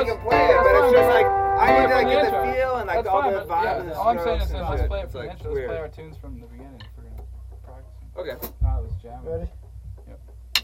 can play it, but it's just like I need to like, get the feel and like That's all fine, the but, vibe yeah, and the all I'm saying is strokes and let's shit. play it It's from the like intro. Let's weird. play our tunes from the beginning if we're gonna practice. Okay. Now let's jam. Ready?